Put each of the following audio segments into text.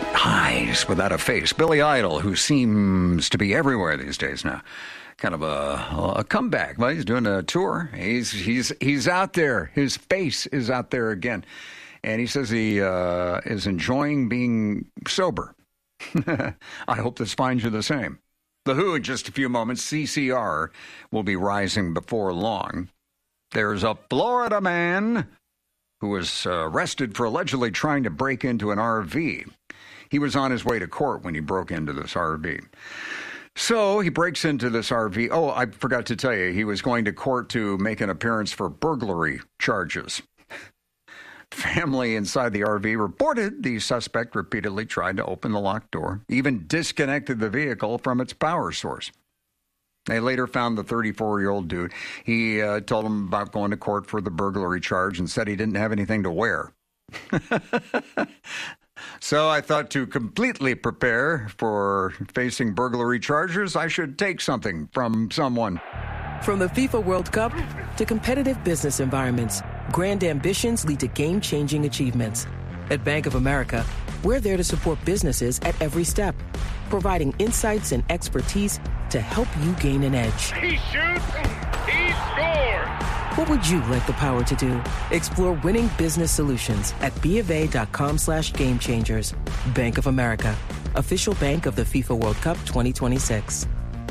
eyes without a face. Billy Idol, who seems to be everywhere these days now. Kind of a comeback. Well, he's doing a tour. He's out there. His face is out there again. And he says he is enjoying being sober. I hope this finds you the same. The Who in just a few moments. CCR will be rising before long. There's a Florida man who was arrested for allegedly trying to break into an RV. He was on his way to court when he broke into this RV. So he breaks into this RV. Oh, I forgot to tell you, he was going to court to make an appearance for burglary charges. Family inside the RV reported the suspect repeatedly tried to open the locked door, even disconnected the vehicle from its power source. They later found the 34-year-old dude. He told them about going to court for the burglary charge and said he didn't have anything to wear. So I thought to completely prepare for facing burglary charges, I should take something from someone. From the FIFA World Cup to competitive business environments, grand ambitions lead to game-changing achievements. At Bank of America, we're there to support businesses at every step, providing insights and expertise to help you gain an edge. He shoots, he scores! What would you like the power to do? Explore winning business solutions at BofA.com/gamechangers. Bank of America, official bank of the FIFA World Cup 2026.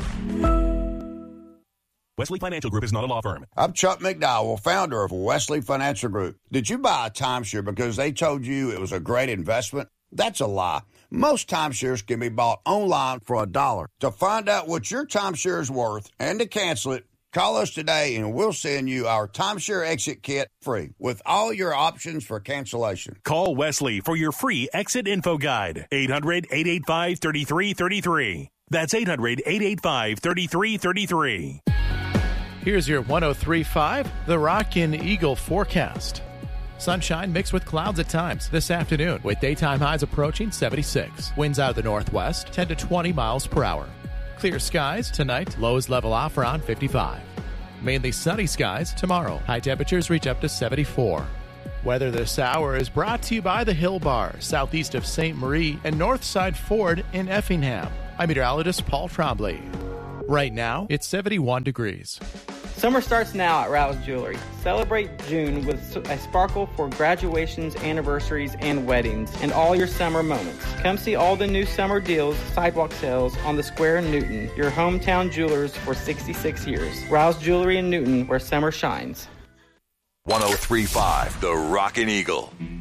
Wesley Financial Group is not a law firm. I'm Chuck McDowell, founder of Wesley Financial Group. Did you buy a timeshare because they told you it was a great investment? That's a lie. Most timeshares can be bought online for $1. To find out what your timeshare is worth and to cancel it, call us today and we'll send you our timeshare exit kit free with all your options for cancellation. Call Wesley for your free exit info guide. 800-885-3333. That's 800-885-3333. Here's your 103.5, The Rockin' Eagle forecast. Sunshine mixed with clouds at times this afternoon, with daytime highs approaching 76. Winds out of the northwest, 10 to 20 miles per hour. Clear skies tonight, lows level off around 55. Mainly sunny skies tomorrow. High temperatures reach up to 74. Weather this hour is brought to you by the Hill Bar, southeast of St. Marie and Northside Ford in Effingham. I'm meteorologist Paul Trombley. Right now, it's 71 degrees. Summer starts now at Rouse Jewelry. Celebrate June with a sparkle for graduations, anniversaries, and weddings, and all your summer moments. Come see all the new summer deals, sidewalk sales on the Square in Newton, your hometown jewelers for 66 years. Rouse Jewelry in Newton, where summer shines. 103.5, The Rockin' Eagle.